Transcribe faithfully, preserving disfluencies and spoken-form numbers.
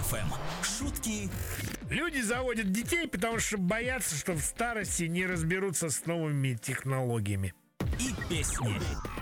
эф эм. Шутки Люди заводят детей, потому что боятся, что в старости не разберутся с новыми технологиями. и песни.